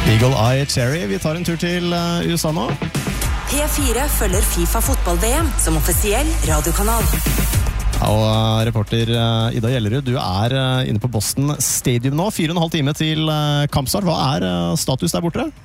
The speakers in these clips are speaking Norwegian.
Eagle Eye Cherry, vi tar en tur til USA nå. P4 følger FIFA fotball-VM som offisiell radiokanal. Ja, og reporter Ida Gjellerud, du inne på Boston Stadium nå. 4,5 timer til kampstart. Hva status der borte?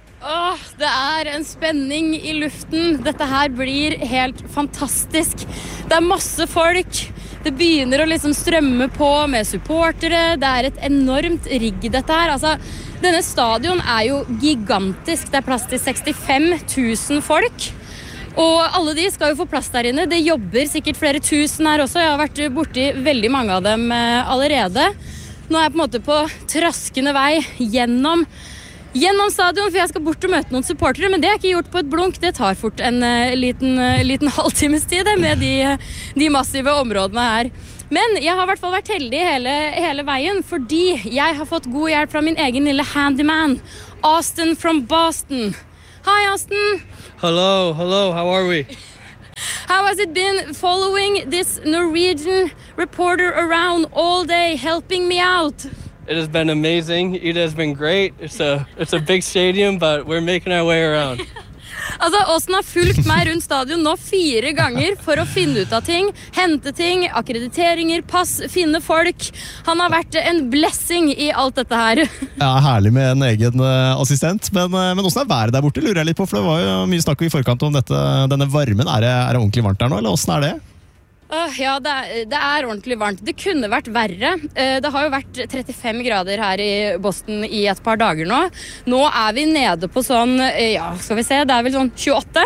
Det en spenning i luften. Dette her blir helt fantastisk. Det masse folk. Det begynner å liksom strømme på med supportere. Det et enormt rigg dette her. Altså, denne stadion jo gigantisk. Det plass til 65 000 folk. Og alle de skal jo få plass der inne. Det jobber sikkert flere tusen her også. Jeg har vært borti veldig mange av dem allerede. Nå jeg på en måte på traskende vei gjennom stadion, for jeg skal bort og møte noen supportere, men det ikke gjort på et blunk. Det tar fort en liten halvtimes tid med de massive områdene her. Men jeg har I hvert fall vært heldig hele veien, fordi jeg har fått god hjelp fra min egen lille handyman, Austin from Boston. Hi, Austin. Hello, how are we? How has it been following this Norwegian reporter around all day, helping me out? It has been amazing. Ida has been great. It's a big stadium, but we're making our way around. Altså, Austin har fulgt meg rundt stadion nå 4 ganger for å finne ut av ting, hente ting, akkrediteringer, pass, finne folk. Han har vært en blessing I alt dette her. Ja, herlig med en egen assistent, men hvordan været der borte, lurer jeg litt på, for det var jo mye snakk I forkant om denne varmen. Det ordentlig varmt der nå, eller hvordan det? Ja, det ordentlig varmt. Det kunne vært verre. Det har jo vært 35 grader her I Boston I et par dager nå. Nå vi nede på sånn, ja, skal vi se, det vel sånn 28.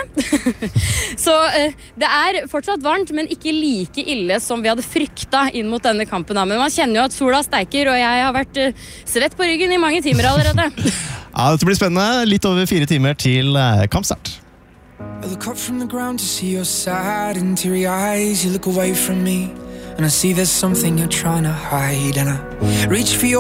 Så det fortsatt varmt, men ikke like ille som vi hadde fryktet inn mot denne kampen. Men man kjenner jo at sola steiker, og jeg har vært svett på ryggen I mange timer allerede. Ja, dette blir spennende. Litt over 4 timer til kampstart. I look up from the ground to see your sad and teary eyes. You look away from me and I see there's something you're trying to hide. And I reach for your